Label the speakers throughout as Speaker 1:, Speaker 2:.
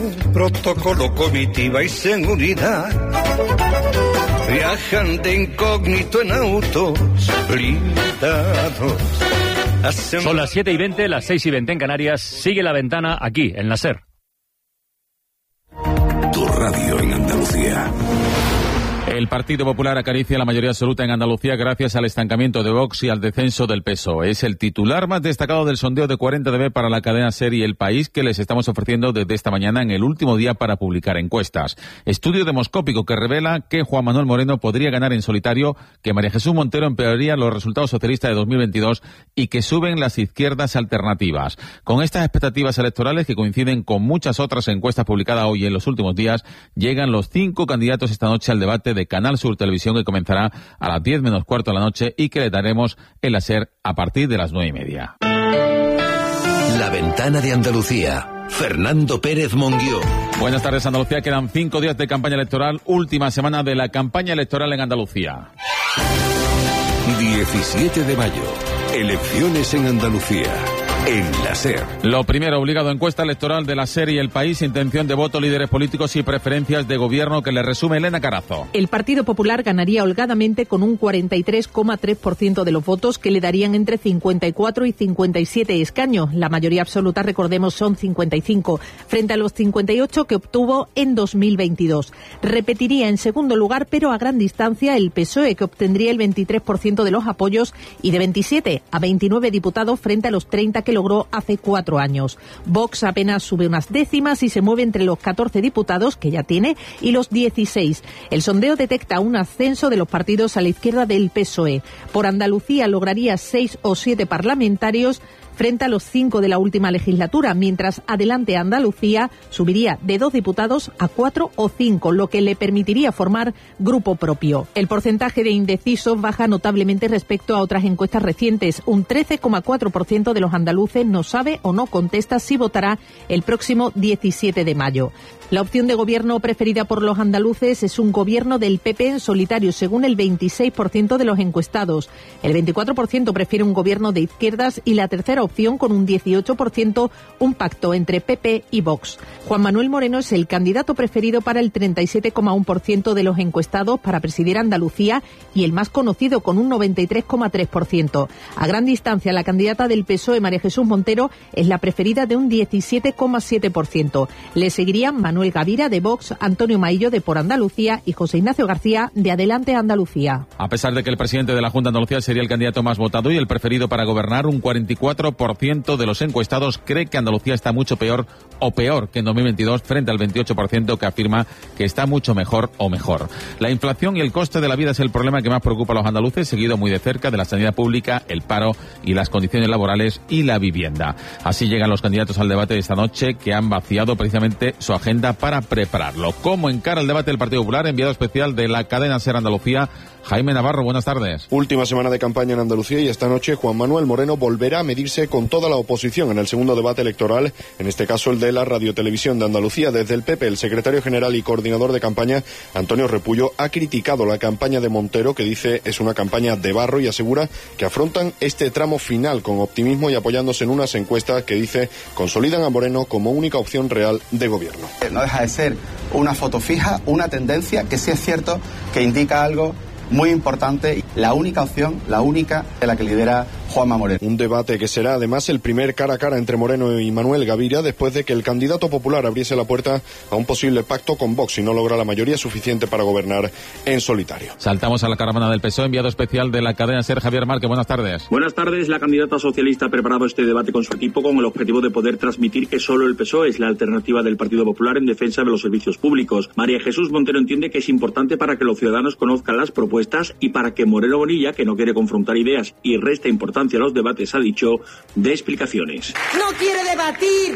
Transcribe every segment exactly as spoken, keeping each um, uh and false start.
Speaker 1: Protocolo, comitiva y seguridad. Viajan de incógnito en autos blindados. Hacen...
Speaker 2: Son las siete y veinte, las seis y veinte en Canarias. Sigue La Ventana aquí, en la SER.
Speaker 3: Tu radio en Andalucía.
Speaker 4: El Partido Popular acaricia la mayoría absoluta en Andalucía gracias al estancamiento de Vox y al descenso del P S O E. Es el titular más destacado del sondeo de cuarenta D B para la cadena SER y El País que les estamos ofreciendo desde esta mañana en el último día para publicar encuestas. Estudio demoscópico que revela que Juan Manuel Moreno podría ganar en solitario, que María Jesús Montero empeoraría los resultados socialistas de dos mil veintidós y que suben las izquierdas alternativas. Con estas expectativas electorales que coinciden con muchas otras encuestas publicadas hoy en los últimos días, llegan los cinco candidatos esta noche al debate de Canal Sur Televisión que comenzará a las diez menos cuarto de la noche y que le daremos en la SER a partir de las nueve y media.
Speaker 3: La Ventana de Andalucía. Fernando Pérez Monguió.
Speaker 4: Buenas tardes, Andalucía. Quedan cinco días de campaña electoral, última semana de la campaña electoral en Andalucía.
Speaker 3: diecisiete de mayo. Elecciones en Andalucía. En la SER.
Speaker 4: Lo primero, obligado, encuesta electoral de la SER y El País, intención de voto, líderes políticos y preferencias de gobierno, que le resume Elena Carazo.
Speaker 5: El Partido Popular ganaría holgadamente con un cuarenta y tres coma tres por ciento de los votos, que le darían entre cincuenta y cuatro y cincuenta y siete escaños. La mayoría absoluta, recordemos, son cincuenta y cinco, frente a los cincuenta y ocho que obtuvo en dos mil veintidós. Repetiría en segundo lugar, pero a gran distancia, el P S O E, que obtendría el veintitrés por ciento de los apoyos y de veintisiete a veintinueve diputados frente a los treinta que logró hace cuatro años. Vox apenas sube unas décimas y se mueve entre los catorce diputados que ya tiene y los dieciséis. El sondeo detecta un ascenso de los partidos a la izquierda del P S O E. Por Andalucía lograría seis o siete parlamentarios frente a los cinco de la última legislatura, mientras Adelante Andalucía subiría de dos diputados a cuatro o cinco, lo que le permitiría formar grupo propio. El porcentaje de indecisos baja notablemente respecto a otras encuestas recientes. Un trece coma cuatro por ciento de los andaluces no sabe o no contesta si votará el próximo diecisiete de mayo. La opción de gobierno preferida por los andaluces es un gobierno del P P en solitario, según el veintiséis por ciento de los encuestados. El veinticuatro por ciento prefiere un gobierno de izquierdas y la tercera opción, con un dieciocho por ciento, un pacto entre P P y Vox. Juan Manuel Moreno es el candidato preferido para el treinta y siete coma uno por ciento de los encuestados para presidir Andalucía y el más conocido, con un noventa y tres coma tres por ciento. A gran distancia, la candidata del P S O E, María Jesús Montero, es la preferida de un diecisiete coma siete por ciento. Le seguirían Manuel Gavira de Vox, Antonio Maillo de Por Andalucía y José Ignacio García de Adelante Andalucía.
Speaker 4: A pesar de que el presidente de la Junta de Andalucía sería el candidato más votado y el preferido para gobernar, un cuarenta y cuatro por ciento de los encuestados cree que Andalucía está mucho peor o peor que en dos mil veintidós, frente al veintiocho por ciento que afirma que está mucho mejor o mejor. La inflación y el coste de la vida es el problema que más preocupa a los andaluces, seguido muy de cerca de la sanidad pública, el paro y las condiciones laborales y la vivienda. Así llegan los candidatos al debate de esta noche, que han vaciado precisamente su agenda para prepararlo. ¿Cómo encara el debate del Partido Popular? Enviado especial de la cadena SER Andalucía, Jaime Navarro, buenas tardes.
Speaker 6: Última semana de campaña en Andalucía y esta noche Juan Manuel Moreno volverá a medirse con toda la oposición en el segundo debate electoral, en este caso el de la Radiotelevisión de Andalucía. Desde el P P, el secretario general y coordinador de campaña, Antonio Repullo, ha criticado la campaña de Montero, que dice es una campaña de barro, y asegura que afrontan este tramo final con optimismo y apoyándose en unas encuestas que dice consolidan a Moreno como única opción real de gobierno.
Speaker 7: No deja de ser una foto fija, una tendencia que sí es cierto que indica algo muy importante, la única opción, la única de la que lidera Juanma Moreno.
Speaker 6: Un debate que será además el primer cara a cara entre Moreno y Manuel Gavira, después de que el candidato popular abriese la puerta a un posible pacto con Vox si no logra la mayoría suficiente para gobernar en solitario.
Speaker 4: Saltamos a la caravana del P S O E, enviado especial de la cadena SER, Javier Márquez, buenas tardes.
Speaker 8: Buenas tardes. La candidata socialista ha preparado este debate con su equipo con el objetivo de poder transmitir que solo el P S O E es la alternativa del Partido Popular en defensa de los servicios públicos. María Jesús Montero entiende que es importante para que los ciudadanos conozcan las propuestas y para que Moreno Bonilla, que no quiere confrontar ideas y resta importancia a los debates, ha dicho, dé explicaciones.
Speaker 9: No quiere debatir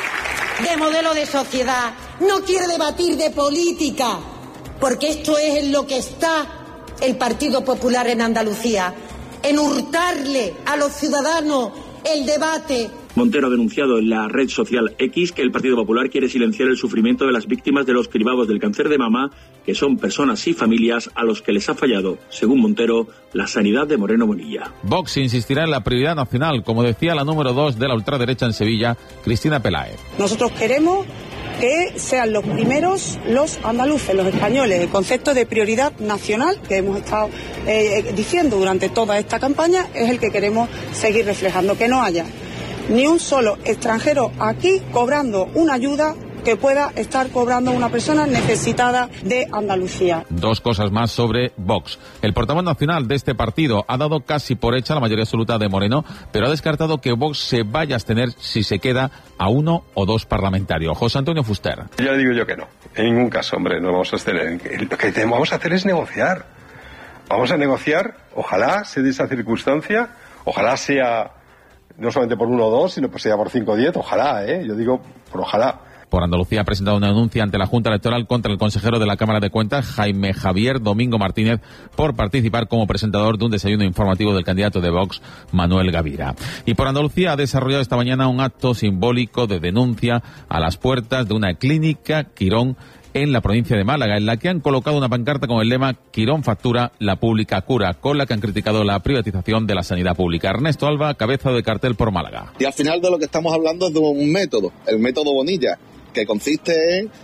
Speaker 9: de modelo de sociedad, no quiere debatir de política, porque esto es en lo que está el Partido Popular en Andalucía, en hurtarle a los ciudadanos el debate.
Speaker 8: Montero ha denunciado en la red social X que el Partido Popular quiere silenciar el sufrimiento de las víctimas de los cribados del cáncer de mama, que son personas y familias a los que les ha fallado, según Montero, la sanidad de Moreno Bonilla.
Speaker 4: Vox insistirá en la prioridad nacional, como decía la número dos de la ultraderecha en Sevilla, Cristina Peláez.
Speaker 10: Nosotros queremos que sean los primeros los andaluces, los españoles. El concepto de prioridad nacional que hemos estado eh, diciendo durante toda esta campaña es el que queremos seguir reflejando, que no haya ni un solo extranjero aquí cobrando una ayuda que pueda estar cobrando una persona necesitada de Andalucía.
Speaker 4: Dos cosas más sobre Vox. El portavoz nacional de este partido ha dado casi por hecha la mayoría absoluta de Moreno, pero ha descartado que Vox se vaya a abstener si se queda a uno o dos parlamentarios. José Antonio Fuster.
Speaker 11: Ya le digo yo que no. En ningún caso, hombre, no vamos a abstener. Lo que vamos a hacer es negociar. Vamos a negociar, ojalá se dé esa circunstancia, ojalá sea no solamente por uno o dos, sino pues sea por cinco o diez, ojalá, ¿eh? Yo digo, por ojalá.
Speaker 4: Por Andalucía ha presentado una denuncia ante la Junta Electoral contra el consejero de la Cámara de Cuentas, Jaime Javier Domingo Martínez, por participar como presentador de un desayuno informativo del candidato de Vox, Manuel Gavira. Y por Andalucía ha desarrollado esta mañana un acto simbólico de denuncia a las puertas de una clínica Quirón en la provincia de Málaga, en la que han colocado una pancarta con el lema Quirón factura, la pública cura, con la que han criticado la privatización de la sanidad pública. Ernesto Alba, cabeza de cartel por Málaga.
Speaker 12: Y al final de lo que estamos hablando es de un método, el método Bonilla, que consiste en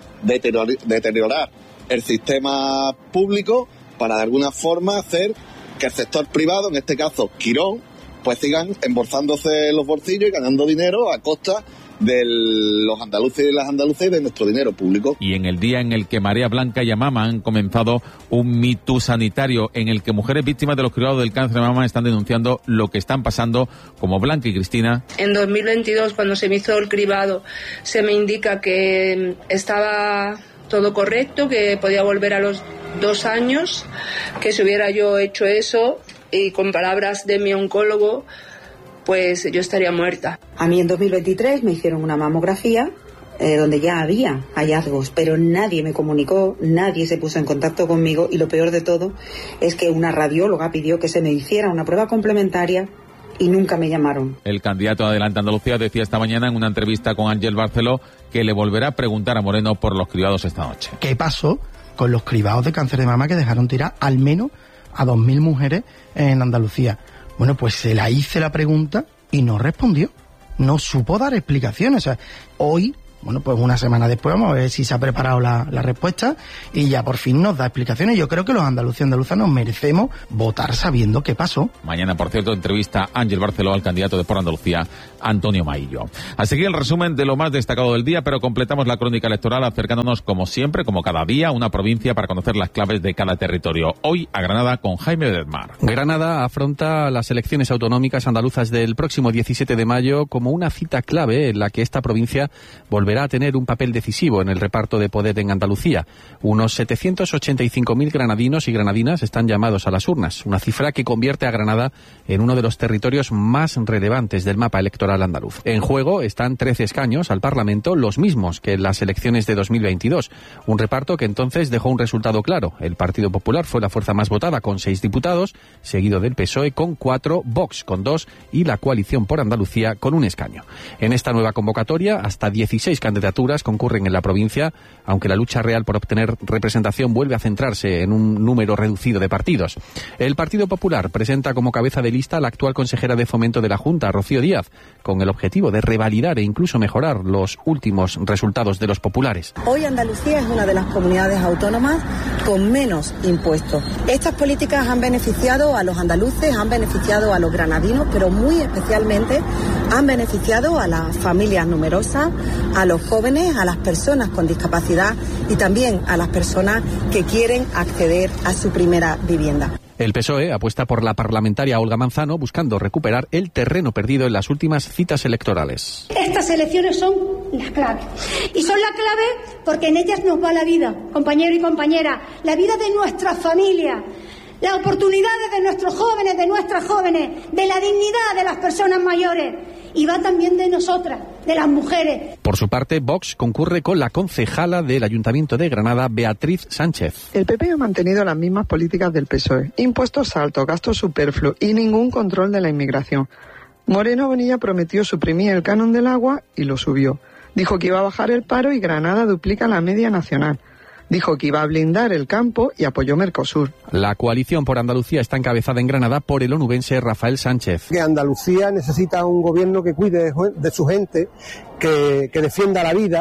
Speaker 12: deteriorar el sistema público para de alguna forma hacer que el sector privado, en este caso Quirón, pues sigan embolsándose los bolsillos y ganando dinero a costa de los andaluces y las andaluces y de nuestro dinero público.
Speaker 4: Y en el día en el que Marea Blanca y Amama han comenzado un Me Too sanitario en el que mujeres víctimas de los cribados del cáncer de mama están denunciando lo que están pasando, como Blanca y Cristina.
Speaker 13: En dos mil veintidós, cuando se me hizo el cribado, se me indica que estaba todo correcto, que podía volver a los dos años, que si hubiera yo hecho eso, y con palabras de mi oncólogo, pues yo estaría muerta.
Speaker 14: A mí en dos mil veintitrés me hicieron una mamografía eh, donde ya había hallazgos, pero nadie me comunicó, nadie se puso en contacto conmigo, y lo peor de todo es que una radióloga pidió que se me hiciera una prueba complementaria y nunca me llamaron.
Speaker 4: El candidato a Adelante Andalucía decía esta mañana en una entrevista con Ángel Barceló que le volverá a preguntar a Moreno por los cribados esta noche.
Speaker 15: ¿Qué pasó con los cribados de cáncer de mama que dejaron tirar al menos a dos mil mujeres en Andalucía? Bueno, pues se la hice la pregunta y no respondió. No supo dar explicaciones. O sea, hoy, bueno, pues una semana después vamos a ver si se ha preparado la, la respuesta y ya por fin nos da explicaciones. Yo creo que los andaluces y andaluzas nos merecemos votar sabiendo qué pasó.
Speaker 4: Mañana, por cierto, entrevista Ángel Barceló al candidato de Por Andalucía, Antonio Maillo. Así que el resumen de lo más destacado del día, pero completamos la crónica electoral acercándonos, como siempre, como cada día, a una provincia para conocer las claves de cada territorio. Hoy a Granada con Jaime Bedmar.
Speaker 16: Granada afronta las elecciones autonómicas andaluzas del próximo diecisiete de mayo como una cita clave en la que esta provincia volverá a tener un papel decisivo en el reparto de poder en Andalucía. Unos setecientos ochenta y cinco mil granadinos y granadinas están llamados a las urnas, una cifra que convierte a Granada en uno de los territorios más relevantes del mapa electoral andaluz. En juego están trece escaños al Parlamento, los mismos que en las elecciones de dos mil veintidós. Un reparto que entonces dejó un resultado claro. El Partido Popular fue la fuerza más votada con seis diputados, seguido del P S O E con cuatro, Vox con dos y la Coalición por Andalucía con un escaño. En esta nueva convocatoria, hasta dieciséis candidaturas concurren en la provincia, aunque la lucha real por obtener representación vuelve a centrarse en un número reducido de partidos. El Partido Popular presenta como cabeza de lista a la actual consejera de Fomento de la Junta, Rocío Díaz, con el objetivo de revalidar e incluso mejorar los últimos resultados de los populares.
Speaker 14: Hoy Andalucía es una de las comunidades autónomas con menos impuestos. Estas políticas han beneficiado a los andaluces, han beneficiado a los granadinos, pero muy especialmente han beneficiado a las familias numerosas, a los jóvenes, a las personas con discapacidad y también a las personas que quieren acceder a su primera vivienda.
Speaker 16: El P S O E apuesta por la parlamentaria Olga Manzano, buscando recuperar el terreno perdido en las últimas citas electorales.
Speaker 17: Estas elecciones son la clave. Y son la clave porque en ellas nos va la vida, compañero y compañera, la vida de nuestra familia, las oportunidades de nuestros jóvenes, de nuestras jóvenes, de la dignidad de las personas mayores. Y va también de nosotras, de las mujeres.
Speaker 16: Por su parte, Vox concurre con la concejala del Ayuntamiento de Granada, Beatriz Sánchez.
Speaker 18: El P P ha mantenido las mismas políticas del P S O E. Impuestos altos, gastos superfluos y ningún control de la inmigración. Moreno Bonilla prometió suprimir el canon del agua y lo subió. Dijo que iba a bajar el paro y Granada duplica la media nacional. Dijo que iba a blindar el campo y apoyó Mercosur.
Speaker 16: La coalición por Andalucía está encabezada en Granada por el onubense Rafael Sánchez.
Speaker 19: Que Andalucía necesita un gobierno que cuide de su gente, que, que defienda la vida,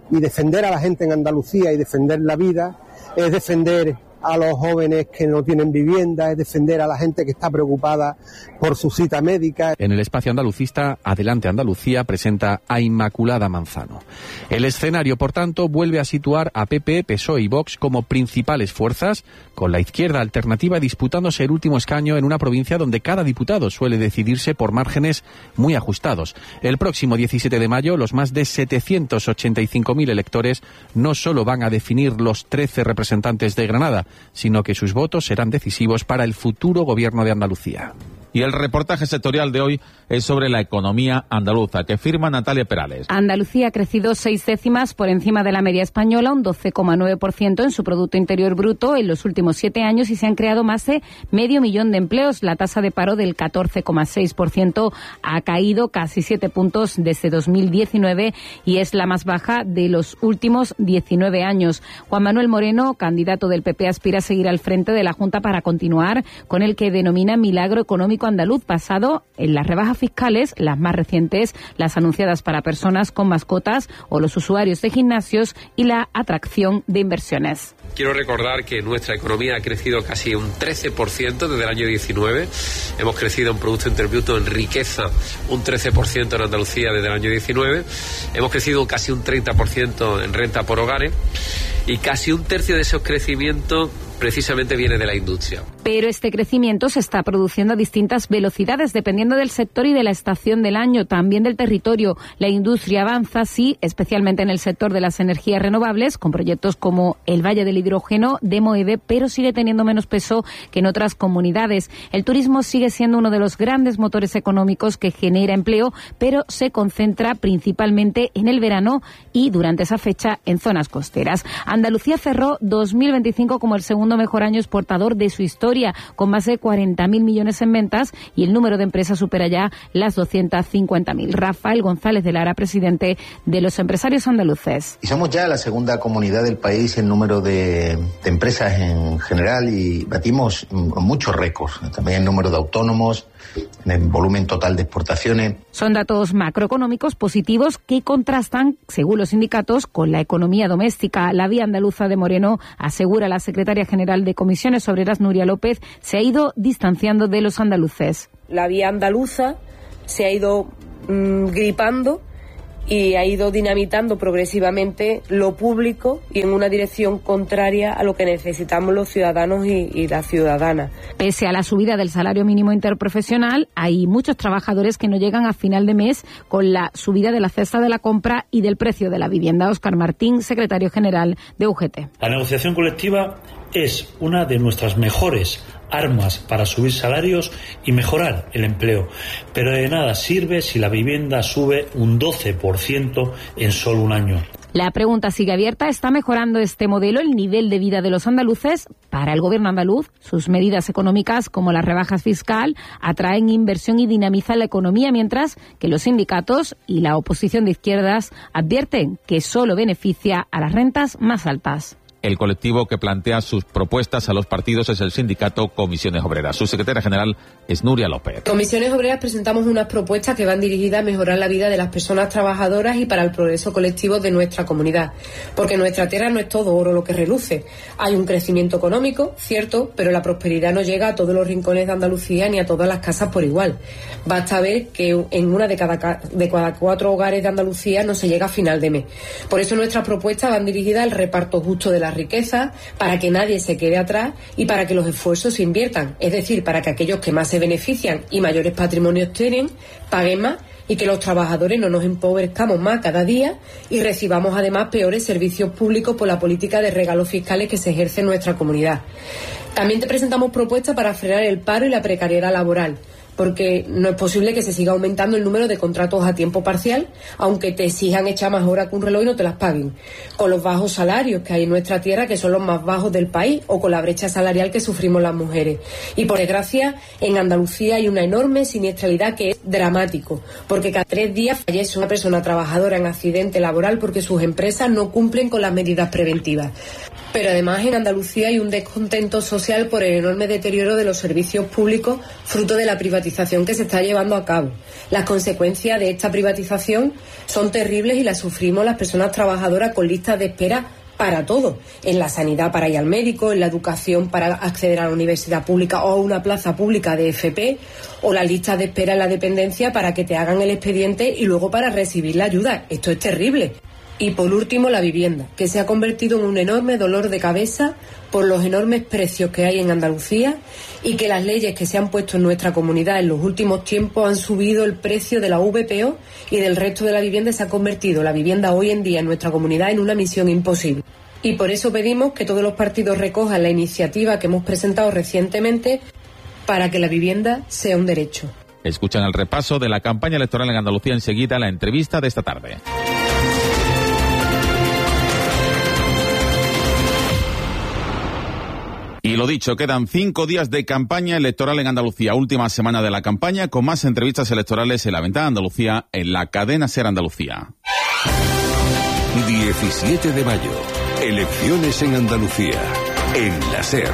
Speaker 19: y defender a la gente en Andalucía y defender la vida, es defender a los jóvenes que no tienen vivienda, es defender a la gente que está preocupada por su cita médica.
Speaker 16: En el espacio andalucista, Adelante Andalucía presenta a Inmaculada Manzano. El escenario, por tanto, vuelve a situar a P P, P S O E y Vox como principales fuerzas, con la izquierda alternativa disputándose el último escaño en una provincia donde cada diputado suele decidirse por márgenes muy ajustados. El próximo diecisiete de mayo, los más de setecientos ochenta y cinco mil electores no solo van a definir los trece representantes de Granada, sino que sus votos serán decisivos para el futuro gobierno de Andalucía.
Speaker 4: Y el reportaje sectorial de hoy es sobre la economía andaluza, que firma Natalia Perales.
Speaker 20: Andalucía ha crecido seis décimas por encima de la media española, un doce coma nueve por ciento en su Producto Interior Bruto en los últimos siete años y se han creado más de medio millón de empleos. La tasa de paro del catorce coma seis por ciento ha caído casi siete puntos desde dos mil diecinueve y es la más baja de los últimos diecinueve años. Juan Manuel Moreno, candidato del P P, aspira a seguir al frente de la Junta para continuar con el que denomina milagro económico andaluz, basado en las rebajas fiscales, las más recientes, las anunciadas para personas con mascotas o los usuarios de gimnasios y la atracción de inversiones.
Speaker 21: Quiero recordar que nuestra economía ha crecido casi un trece por ciento desde el año diecinueve. Hemos crecido en Producto Interior Bruto, en riqueza, un trece por ciento en Andalucía desde el año diecinueve. Hemos crecido casi un treinta por ciento en renta por hogares y casi un tercio de esos crecimientos precisamente viene de la industria.
Speaker 20: Pero este crecimiento se está produciendo a distintas velocidades, dependiendo del sector y de la estación del año, también del territorio. La industria avanza, sí, especialmente en el sector de las energías renovables, con proyectos como el Valle del Hidrógeno de Moeve, pero sigue teniendo menos peso que en otras comunidades. El turismo sigue siendo uno de los grandes motores económicos que genera empleo, pero se concentra principalmente en el verano y durante esa fecha en zonas costeras. Andalucía cerró dos mil veinticinco como el segundo mejor año exportador de su historia, con más de cuarenta mil millones en ventas y el número de empresas supera ya las doscientas cincuenta mil. Rafael González de Lara, presidente de los empresarios andaluces.
Speaker 22: Y somos ya la segunda comunidad del país en número de, de empresas en general y batimos muchos récords, también en número de autónomos, en volumen total de exportaciones.
Speaker 20: Son datos macroeconómicos positivos que contrastan, según los sindicatos, con la economía doméstica. La vía andaluza de Moreno, asegura la secretaria general de Comisiones Obreras, Nuria López, se ha ido distanciando de los andaluces.
Speaker 23: La vía andaluza se ha ido mmm, gripando y ha ido dinamitando progresivamente lo público y en una dirección contraria a lo que necesitamos los ciudadanos y, y las ciudadanas.
Speaker 20: Pese a la subida del salario mínimo interprofesional, hay muchos trabajadores que no llegan a final de mes con la subida de la cesta de la compra y del precio de la vivienda. Óscar Martín, secretario general de U G T.
Speaker 24: La negociación colectiva es una de nuestras mejores armas para subir salarios y mejorar el empleo, pero de nada sirve si la vivienda sube un doce por ciento en solo un año.
Speaker 20: La pregunta sigue abierta. ¿Está mejorando este modelo el nivel de vida de los andaluces? Para el gobierno andaluz, sus medidas económicas, como la rebaja fiscal, atraen inversión y dinamizan la economía, mientras que los sindicatos y la oposición de izquierdas advierten que solo beneficia a las rentas más altas.
Speaker 4: El colectivo que plantea sus propuestas a los partidos es el sindicato Comisiones Obreras. Su secretaria general es Nuria López.
Speaker 13: Comisiones Obreras presentamos unas propuestas que van dirigidas a mejorar la vida de las personas trabajadoras y para el progreso colectivo de nuestra comunidad. Porque nuestra tierra no es todo oro lo que reluce. Hay un crecimiento económico, cierto, pero la prosperidad no llega a todos los rincones de Andalucía ni a todas las casas por igual. Basta ver que en una de cada, de cada cuatro hogares de Andalucía no se llega a final de mes. Por eso nuestras propuestas van dirigidas al reparto justo de la riqueza, para que nadie se quede atrás y para que los esfuerzos se inviertan, es decir, para que aquellos que más se benefician y mayores patrimonios tienen, paguen más y que los trabajadores no nos empobrezcamos más cada día y recibamos además peores servicios públicos por la política de regalos fiscales que se ejerce en nuestra comunidad. También te presentamos propuestas para frenar el paro y la precariedad laboral, porque no es posible que se siga aumentando el número de contratos a tiempo parcial, aunque te exijan echar más horas que un reloj y no te las paguen, con los bajos salarios que hay en nuestra tierra, que son los más bajos del país, o con la brecha salarial que sufrimos las mujeres. Y por desgracia, en Andalucía hay una enorme siniestralidad que es dramático, porque cada tres días fallece una persona trabajadora en accidente laboral porque sus empresas no cumplen con las medidas preventivas. Pero además en Andalucía hay un descontento social por el enorme deterioro de los servicios públicos fruto de la privatización
Speaker 23: privatización que se está llevando a cabo. Las consecuencias de esta privatización son terribles y las sufrimos las personas trabajadoras con listas de espera para todo, en la sanidad para ir al médico, en la educación para acceder a la universidad pública o a una plaza pública de F P, o las listas de espera en la dependencia para que te hagan el expediente y luego para recibir la ayuda. Esto es terrible. Y por último, la vivienda, que se ha convertido en un enorme dolor de cabeza por los enormes precios que hay en Andalucía y que las leyes que se han puesto en nuestra comunidad en los últimos tiempos han subido el precio de la V P O y del resto de la vivienda. Se ha convertido la vivienda hoy en día en nuestra comunidad en una misión imposible. Y por eso pedimos que todos los partidos recojan la iniciativa que hemos presentado recientemente para que la vivienda sea un derecho.
Speaker 4: Escuchan el repaso de la campaña electoral en Andalucía, enseguida la entrevista de esta tarde. Y lo dicho, quedan cinco días de campaña electoral en Andalucía, última semana de la campaña, con más entrevistas electorales en La Ventana Andalucía, en la cadena SER Andalucía.
Speaker 1: diecisiete de mayo, elecciones en Andalucía, en la SER.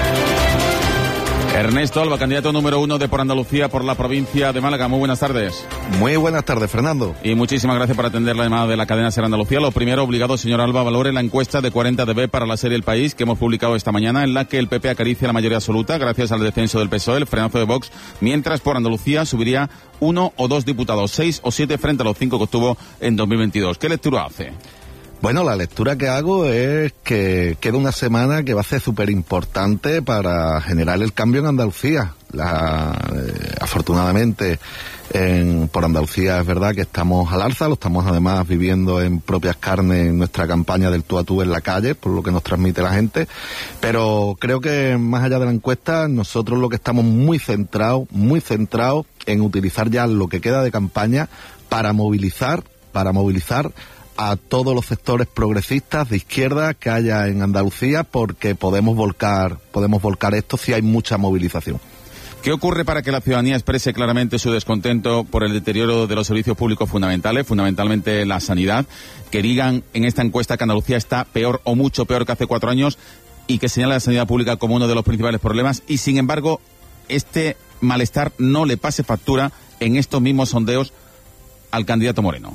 Speaker 4: Ernesto Alba, candidato número uno de Por Andalucía por la provincia de Málaga. Muy buenas tardes.
Speaker 2: Muy buenas tardes, Fernando.
Speaker 4: Y muchísimas gracias por atender la llamada de la cadena SER Andalucía. Lo primero, obligado, señor Alba, valore la encuesta de cuarenta D B para la serie El País que hemos publicado esta mañana, en la que el P P acaricia la mayoría absoluta gracias al descenso del P S O E, el frenazo de Vox, mientras Por Andalucía subiría uno o dos diputados, seis o siete frente a los cinco que obtuvo en dos mil veintidós. ¿Qué lectura hace?
Speaker 2: Bueno, la lectura que hago es que queda una semana que va a ser súper importante para generar el cambio en Andalucía. La, eh, afortunadamente, en, por Andalucía es verdad que estamos al alza, lo estamos además viviendo en propias carnes en nuestra campaña del tú a tú en la calle, por lo que nos transmite la gente. Pero creo que más allá de la encuesta, nosotros lo que estamos muy centrados, muy centrados en utilizar ya lo que queda de campaña para movilizar, para movilizar a todos los sectores progresistas de izquierda que haya en Andalucía, porque podemos volcar, podemos volcar esto si hay mucha movilización.
Speaker 4: ¿Qué ocurre para que la ciudadanía exprese claramente su descontento por el deterioro de los servicios públicos fundamentales, fundamentalmente la sanidad, que digan en esta encuesta que Andalucía está peor o mucho peor que hace cuatro años y que señala la sanidad pública como uno de los principales problemas, y sin embargo este malestar no le pase factura en estos mismos sondeos al candidato Moreno?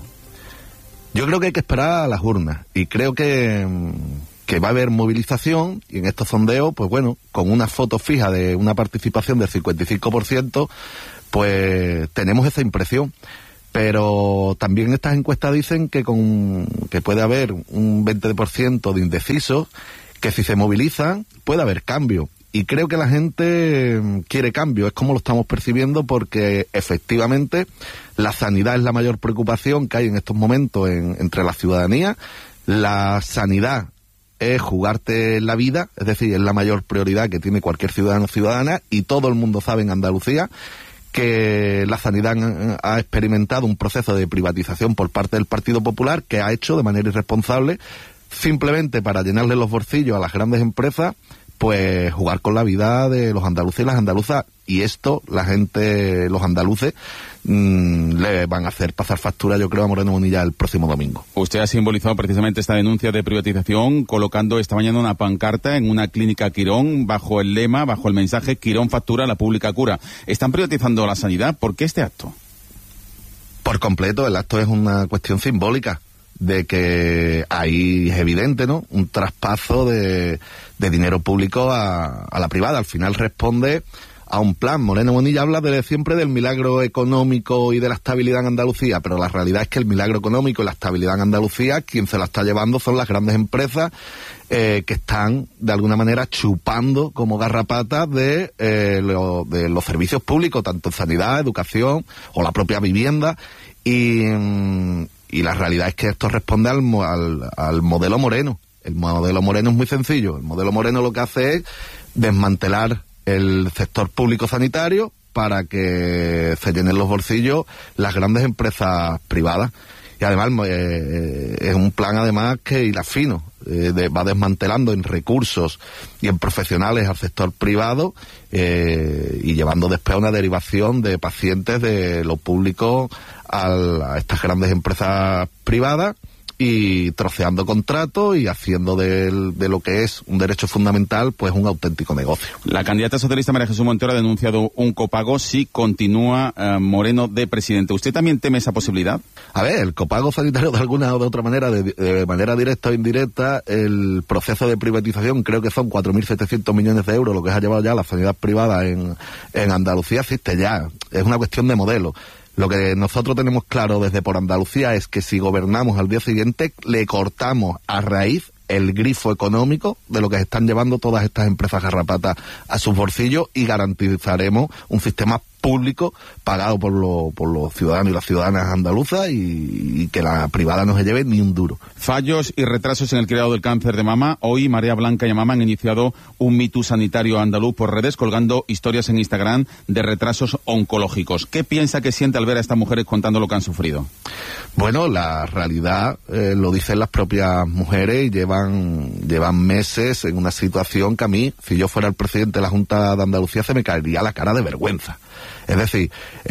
Speaker 2: Yo creo que hay que esperar a las urnas y creo que, que va a haber movilización, y en estos sondeos, pues bueno, con una foto fija de una participación del cincuenta y cinco por ciento, pues tenemos esa impresión. Pero también estas encuestas dicen que, con, que puede haber un veinte por ciento de indecisos, que si se movilizan puede haber cambio. Y creo que la gente quiere cambio, es como lo estamos percibiendo, porque efectivamente la sanidad es la mayor preocupación que hay en estos momentos en, entre la ciudadanía. La sanidad es jugarte la vida, es decir, es la mayor prioridad que tiene cualquier ciudadano o ciudadana, y todo el mundo sabe en Andalucía que la sanidad ha experimentado un proceso de privatización por parte del Partido Popular, que ha hecho de manera irresponsable, simplemente para llenarle los bolsillos a las grandes empresas, pues jugar con la vida de los andaluces y las andaluzas. Y esto, la gente, los andaluces, mmm, le van a hacer pasar factura, yo creo, a Moreno Bonilla el próximo domingo.
Speaker 4: Usted ha simbolizado precisamente esta denuncia de privatización colocando esta mañana una pancarta en una clínica Quirón bajo el lema, bajo el mensaje Quirón factura, la pública cura. ¿Están privatizando la sanidad? ¿Por qué este acto?
Speaker 2: Por completo, el acto es una cuestión simbólica de que ahí es evidente, ¿no?, un traspaso de, de dinero público a, a la privada. Al final responde a un plan. Moreno Bonilla habla de, siempre del milagro económico y de la estabilidad en Andalucía, pero la realidad es que el milagro económico y la estabilidad en Andalucía, quien se la está llevando son las grandes empresas eh, que están de alguna manera chupando como garrapatas de, eh, lo, de los servicios públicos, tanto en sanidad, educación o la propia vivienda. Y, y la realidad es que esto responde al, al, al modelo Moreno. El modelo Moreno es muy sencillo. El modelo Moreno lo que hace es desmantelar el sector público sanitario para que se llenen los bolsillos las grandes empresas privadas. Y además eh, es un plan además que hila fino, eh, de, va desmantelando en recursos y en profesionales al sector privado eh, y llevando después a una derivación de pacientes de lo público al, a estas grandes empresas privadas, y troceando contratos y haciendo de, de lo que es un derecho fundamental pues un auténtico negocio.
Speaker 4: La candidata socialista María Jesús Montero ha denunciado un copago si continúa eh, Moreno de presidente. ¿Usted también teme esa posibilidad?
Speaker 2: A ver, el copago sanitario de alguna o de otra manera, de, de manera directa o indirecta, el proceso de privatización, creo que son cuatro mil setecientos millones de euros lo que ha llevado ya la sanidad privada en, en Andalucía, existe ya, es una cuestión de modelo. Lo que nosotros tenemos claro desde Por Andalucía es que si gobernamos al día siguiente, le cortamos a raíz el grifo económico de lo que están llevando todas estas empresas garrapatas a sus bolsillos y garantizaremos un sistema público pagado por, lo, por los ciudadanos y las ciudadanas andaluzas y, y que la privada no se lleve ni un duro.
Speaker 4: Fallos y retrasos en el cuidado del cáncer de mama. Hoy María Blanca y Amama han iniciado un Me Too sanitario andaluz por redes, colgando historias en Instagram de retrasos oncológicos. ¿Qué piensa que siente al ver a estas mujeres contando lo que han sufrido?
Speaker 2: Bueno, la realidad eh, lo dicen las propias mujeres y llevan, llevan meses en una situación que a mí, si yo fuera el presidente de la Junta de Andalucía, se me caería la cara de vergüenza. Es decir,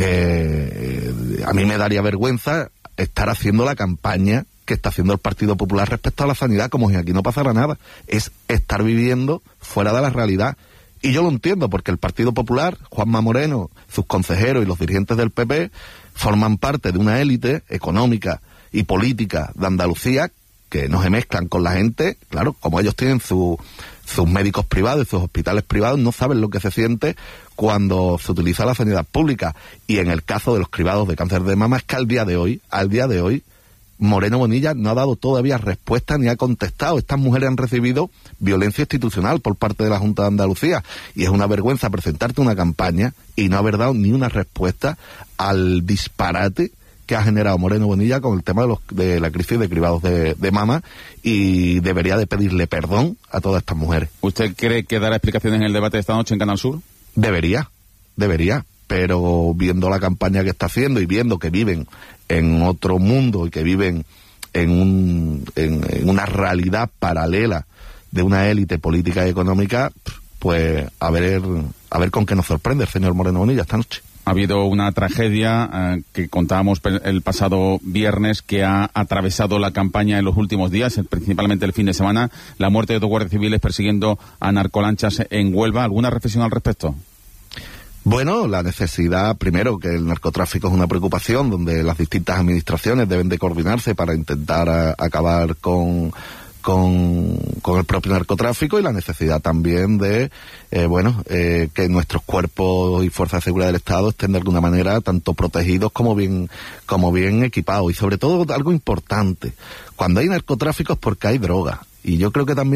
Speaker 2: eh, a mí me daría vergüenza estar haciendo la campaña que está haciendo el Partido Popular respecto a la sanidad, como si aquí no pasara nada. Es estar viviendo fuera de la realidad. Y yo lo entiendo, porque el Partido Popular, Juanma Moreno, sus consejeros y los dirigentes del P P forman parte de una élite económica y política de Andalucía que no se mezclan con la gente. Claro, como ellos tienen su, sus médicos privados y sus hospitales privados, no saben lo que se siente cuando se utiliza la sanidad pública. Y en el caso de los cribados de cáncer de mama, es que al día de hoy, al día de hoy, Moreno Bonilla no ha dado todavía respuesta ni ha contestado. Estas mujeres han recibido violencia institucional por parte de la Junta de Andalucía y es una vergüenza presentarte una campaña y no haber dado ni una respuesta al disparate que ha generado Moreno Bonilla con el tema de, los, de la crisis de cribados de, de mama, y debería de pedirle perdón a todas estas mujeres.
Speaker 4: ¿Usted cree que dará explicaciones en el debate de esta noche en Canal Sur?
Speaker 2: Debería, debería, pero viendo la campaña que está haciendo y viendo que viven en otro mundo y que viven en, un, en, en una realidad paralela de una élite política y económica, pues a ver, a ver con qué nos sorprende el señor Moreno Bonilla esta noche.
Speaker 4: Ha habido una tragedia eh, que contábamos el pasado viernes que ha atravesado la campaña en los últimos días, principalmente el fin de semana, la muerte de dos guardias civiles persiguiendo a narcolanchas en Huelva. ¿Alguna reflexión al respecto?
Speaker 2: Bueno, la necesidad, primero, que el narcotráfico es una preocupación donde las distintas administraciones deben de coordinarse para intentar a, acabar con... Con, con el propio narcotráfico, y la necesidad también de, eh, bueno, eh, que nuestros cuerpos y fuerzas de seguridad del Estado estén de alguna manera tanto protegidos como bien, como bien equipados. Y sobre todo algo importante, cuando hay narcotráfico es porque hay droga. Y yo creo que también